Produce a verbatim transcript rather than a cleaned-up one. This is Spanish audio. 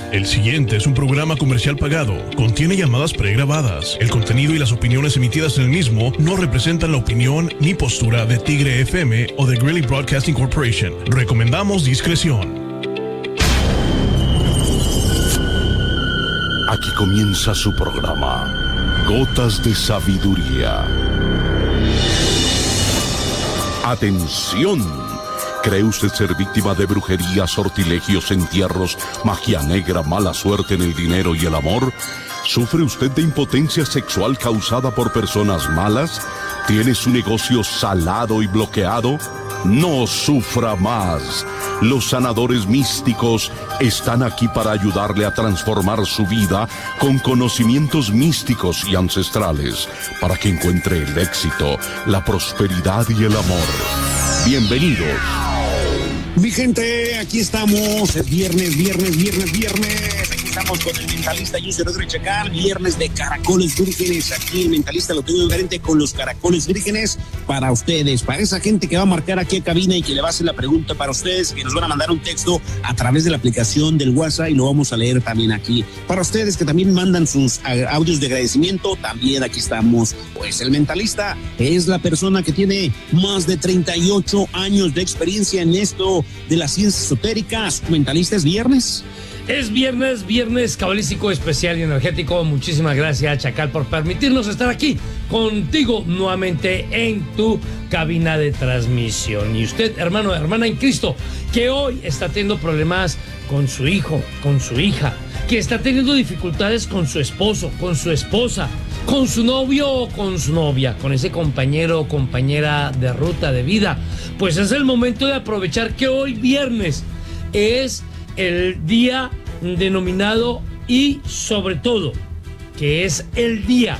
El siguiente es un programa comercial pagado. Contiene llamadas pregrabadas. El contenido y las opiniones emitidas en el mismo no representan la opinión ni postura de Tigre F M o de Greeley Broadcasting Corporation. Recomendamos discreción. Aquí comienza su programa, Gotas de Sabiduría. ¡Atención! ¿Cree usted ser víctima de brujería, sortilegios, entierros, magia negra, mala suerte en el dinero y el amor? ¿Sufre usted de impotencia sexual causada por personas malas? ¿Tiene su negocio salado y bloqueado? No sufra más. Los sanadores místicos están aquí para ayudarle a transformar su vida con conocimientos místicos y ancestrales para que encuentre el éxito, la prosperidad y el amor. Bienvenidos. Mi gente, aquí estamos, es viernes, viernes, viernes, viernes, aquí estamos con el mentalista José Rodríguez Chacal, viernes de caracoles vírgenes, aquí el mentalista lo tengo diferente con los caracoles vírgenes para ustedes, para esa gente que va a marcar aquí a cabina y que le va a hacer la pregunta para ustedes, que nos van a mandar un texto a través de la aplicación del WhatsApp y lo vamos a leer también aquí, para ustedes que también mandan sus audios de agradecimiento, también aquí estamos, pues el mentalista es la persona que tiene más de treinta y ocho años de experiencia en esto de las ciencias esotéricas. Mentalista, ¿es viernes? Es viernes, viernes cabalístico especial y energético. Muchísimas gracias, Chacal, por permitirnos estar aquí contigo nuevamente en tu cabina de transmisión. Y usted, hermano, hermana en Cristo, que hoy está teniendo problemas con su hijo, con su hija, que está teniendo dificultades con su esposo, con su esposa, con su novio o con su novia, con ese compañero o compañera de ruta de vida, pues es el momento de aprovechar que hoy viernes es el día denominado y sobre todo que es el día